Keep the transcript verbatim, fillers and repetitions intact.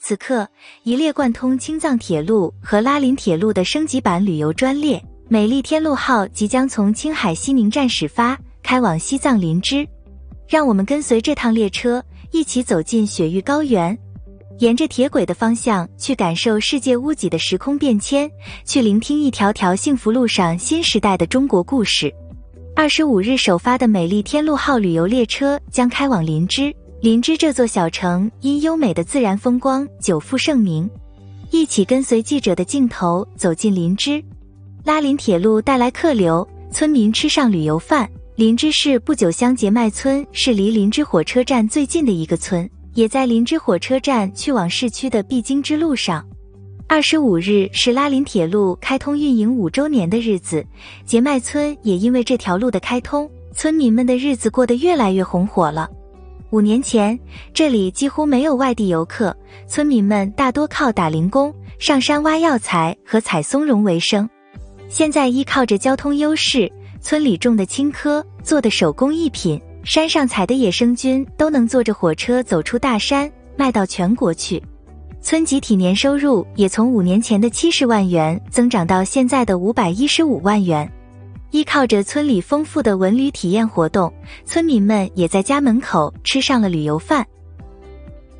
此刻，一列贯通青藏铁路和拉林铁路的升级版旅游专列“美丽天路号”即将从青海西宁站始发，开往西藏林芝。让我们跟随这趟列车，一起走进雪域高原，沿着铁轨的方向去感受世界屋脊的时空变迁，去聆听一条条幸福路上新时代的中国故事。二十五日首发的美丽天路号旅游列车将开往林芝。林芝这座小城因优美的自然风光久负盛名，一起跟随记者的镜头走进林芝。拉林铁路带来客流，村民吃上旅游饭。林芝市不久乡结麦村是离林芝火车站最近的一个村，也在林芝火车站去往市区的必经之路上。二十五日是拉林铁路开通运营五周年的日子，结麦村也因为这条路的开通，村民们的日子过得越来越红火了。五年前，这里几乎没有外地游客，村民们大多靠打零工、上山挖药材和采松茸为生。现在依靠着交通优势，村里种的青稞、做的手工艺品，山上采的野生菌都能坐着火车走出大山，卖到全国去。村集体年收入也从五年前的七十万元增长到现在的五百一十五万元。依靠着村里丰富的文旅体验活动，村民们也在家门口吃上了旅游饭。